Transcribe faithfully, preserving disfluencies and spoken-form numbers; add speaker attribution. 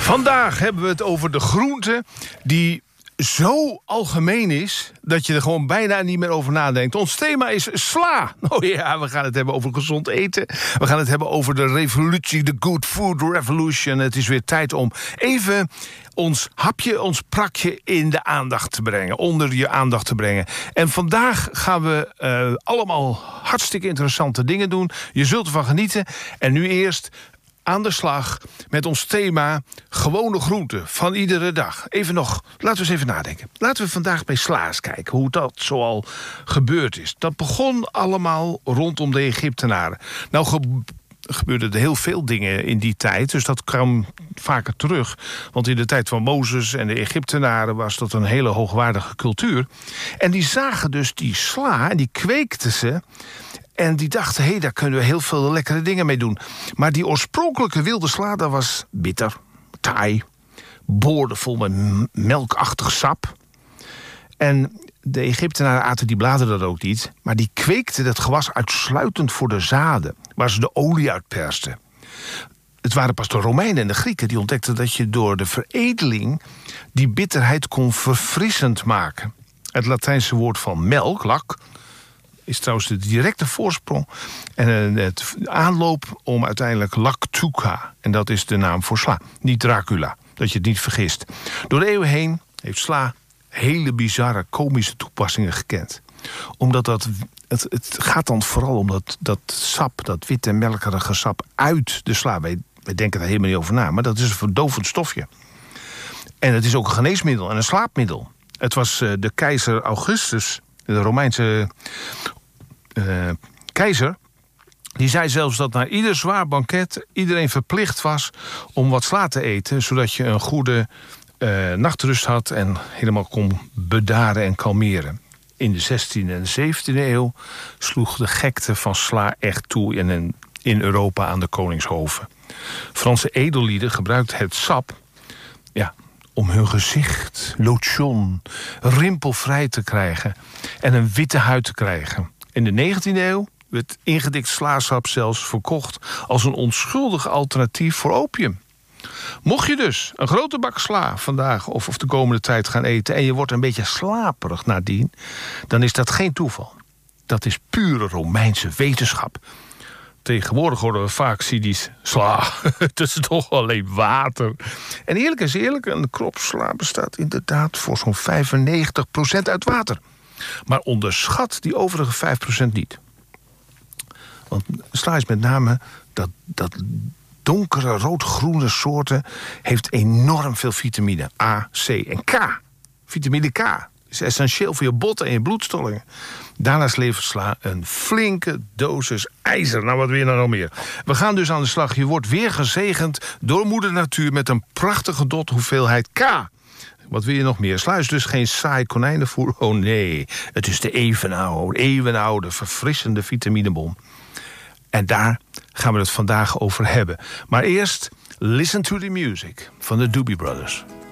Speaker 1: Vandaag hebben we het over de groente die zo algemeen is dat je er gewoon bijna niet meer over nadenkt. Ons thema is sla. Oh ja, we gaan het hebben over gezond eten. We gaan het hebben over de revolutie, de Good Food Revolution. Het is weer tijd om even ons hapje, ons prakje in de aandacht te brengen. Onder je aandacht te brengen. En vandaag gaan we uh, allemaal hartstikke interessante dingen doen. Je zult ervan genieten. En nu eerst aan de slag met ons thema gewone groenten van iedere dag. Even nog, laten we eens even nadenken. Laten we vandaag bij sla eens kijken hoe dat zoal gebeurd is. Dat begon allemaal rondom de Egyptenaren. Nou ge- gebeurden er heel veel dingen in die tijd, dus dat kwam vaker terug. Want in de tijd van Mozes en de Egyptenaren was dat een hele hoogwaardige cultuur. En die zagen dus die sla en die kweekten ze. En die dachten, hé, hey, daar kunnen we heel veel lekkere dingen mee doen. Maar die oorspronkelijke wilde sla, dat was bitter, taai, boordevol met m- melkachtig sap. En de Egyptenaren aten die bladeren dat ook niet. Maar die kweekten het gewas uitsluitend voor de zaden, waar ze de olie uit persten. Het waren pas de Romeinen en de Grieken die ontdekten dat je door de veredeling die bitterheid kon verfrissend maken. Het Latijnse woord van melk, lak, is trouwens de directe voorsprong en het aanloop om uiteindelijk lactuca. En dat is de naam voor sla, niet Dracula, dat je het niet vergist. Door de eeuwen heen heeft sla hele bizarre, komische toepassingen gekend. Omdat dat, het, het gaat dan vooral om dat, dat sap, dat witte melkerige sap uit de sla. Wij, wij denken daar helemaal niet over na, maar dat is een verdovend stofje. En het is ook een geneesmiddel en een slaapmiddel. Het was uh, de keizer Augustus, de Romeinse uh, keizer, die zei zelfs dat na ieder zwaar banket iedereen verplicht was om wat sla te eten, zodat je een goede uh, nachtrust had en helemaal kon bedaren en kalmeren. In de zestiende en zeventiende eeuw sloeg de gekte van sla echt toe in, in Europa aan de koningshoven. Franse edellieden gebruikten het sap, ja, om hun gezicht, lotion, rimpelvrij te krijgen en een witte huid te krijgen. In de negentiende eeuw werd ingedikt slaasap zelfs verkocht als een onschuldig alternatief voor opium. Mocht je dus een grote bak sla vandaag of, of de komende tijd gaan eten en je wordt een beetje slaperig nadien, dan is dat geen toeval. Dat is pure Romeinse wetenschap. Tegenwoordig horen we vaak zie die sla. Het is toch alleen water. En eerlijk is eerlijk, een krop sla bestaat inderdaad voor zo'n vijfennegentig procent uit water. Maar onderschat die overige vijf procent niet. Want sla is met name dat, dat donkere rood-groene soorten heeft enorm veel vitamine A, C en K. Vitamine K is essentieel voor je botten en je bloedstollingen. Daarnaast levert sla een flinke dosis ijzer. Nou, wat wil je nou nog meer? We gaan dus aan de slag. Je wordt weer gezegend door moeder natuur met een prachtige dot hoeveelheid K. Wat wil je nog meer? Sla is dus geen saai konijnenvoer. Oh nee, het is de eeuwenoude, eeuwenoude, verfrissende vitaminebom. En daar gaan we het vandaag over hebben. Maar eerst, listen to the music van de Doobie Brothers.